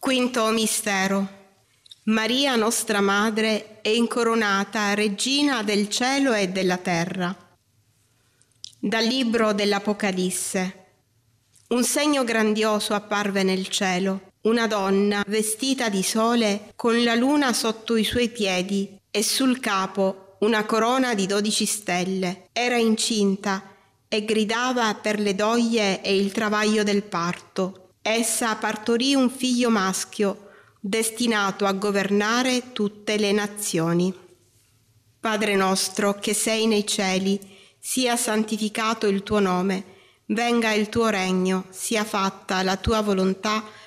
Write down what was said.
Quinto mistero. Maria, nostra Madre, è incoronata Regina del cielo e della terra. Dal libro dell'Apocalisse. Un segno grandioso apparve nel cielo, una donna vestita di sole con la luna sotto i suoi piedi e sul capo una corona di 12 stelle. Era incinta e gridava per le doglie e il travaglio del parto. Essa partorì un figlio maschio, destinato a governare tutte le nazioni. Padre nostro che sei nei cieli, sia santificato il tuo nome, venga il tuo regno, sia fatta la tua volontà